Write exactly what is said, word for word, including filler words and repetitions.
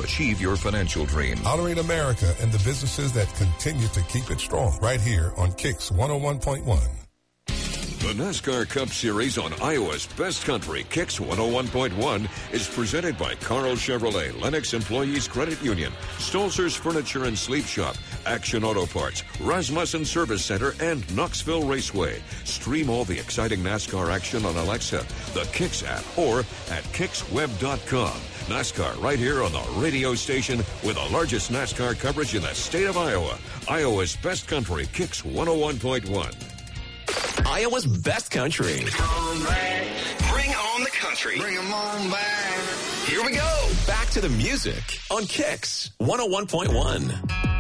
achieve your financial dreams. Honoring America and the businesses that continue to keep it strong. Right here on Kicks one oh one point one. The NASCAR Cup Series on Iowa's Best Country, Kicks one oh one point one, is presented by Carl Chevrolet, Lennox Employees Credit Union, Stolzer's Furniture and Sleep Shop, Action Auto Parts, Rasmussen Service Center, and Knoxville Raceway. Stream all the exciting NASCAR action on Alexa, the Kicks app, or at kicks web dot com. NASCAR right here on the radio station with the largest NASCAR coverage in the state of Iowa. Iowa's Best Country, Kicks one oh one point one. Iowa's Best Country. Come back. Bring on the country. Bring 'em on back. Here we go. Back to the music on Kicks one oh one point one.